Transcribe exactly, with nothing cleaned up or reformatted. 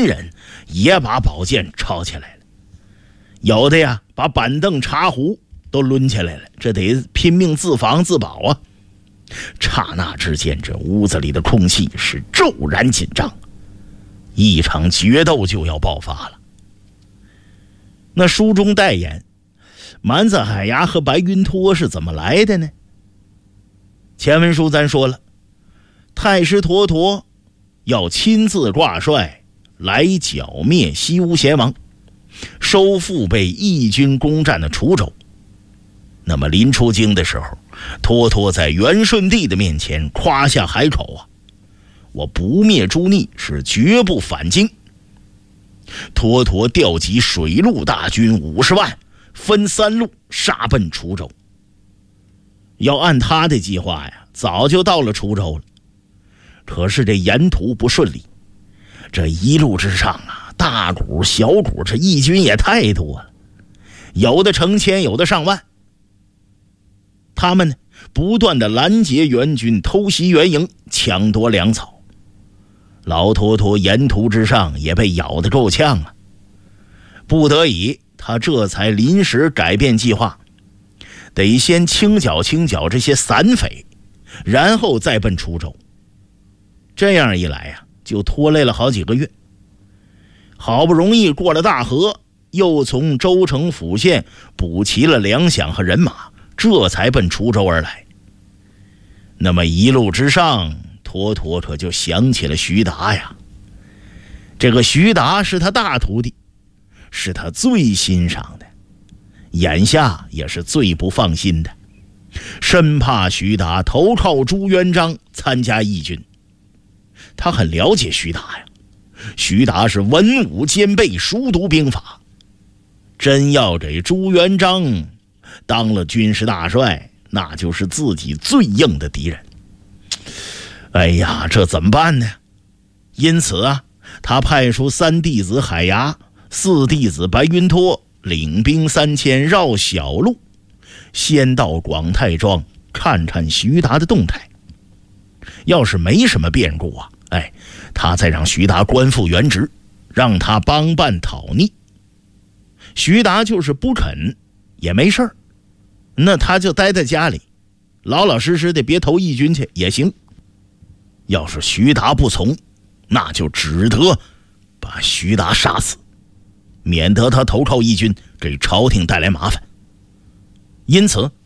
人也把宝剑抄起来了，有的呀把板凳茶壶都抡起来了，这得拼命自防自保啊。刹那之间，这屋子里的空气是骤然紧张，一场决斗就要爆发了。那书中代言蛮子海牙和白云托是怎么来的呢？前文书咱说了，太师陀陀要亲自挂帅来剿灭西吴贤王，收复被义军攻占的滁州。那么临出京的时候，陀陀在元顺帝的面前夸下海口啊，我不灭诸逆是绝不返京。陀陀调集水陆大军五十万，分三路杀奔滁州。要按他的计划呀，早就到了滁州了。可是这沿途不顺利，这一路之上啊，大股小股，这义军也太多了，有的成千，有的上万。他们呢，不断的拦截援军，偷袭援营，抢夺粮草。老陀陀沿途之上也被咬得够呛啊，不得已，他这才临时改变计划，得先清剿清剿这些散匪，然后再奔滁州。这样一来呀、啊，就拖累了好几个月。好不容易过了大河，又从州城府县补齐了粮饷和人马，这才奔滁州而来。那么一路之上，陀陀可就想起了徐达呀。这个徐达是他大徒弟，是他最欣赏的，眼下也是最不放心的，生怕徐达投靠朱元璋参加义军。他很了解徐达呀，徐达是文武兼备，熟读兵法，真要给朱元璋当了军事大帅，那就是自己最硬的敌人。哎呀，这怎么办呢？因此啊，他派出三弟子海牙、四弟子白云托领兵三千，绕小路先到广泰庄看看徐达的动态。要是没什么变故啊，哎，他再让徐达官复原职，让他帮办讨逆。徐达就是不肯也没事儿，那他就待在家里，老老实实的别投义军去也行。要是徐达不从，那就只得把徐达杀死，免得他投靠义军给朝廷带来麻烦。因此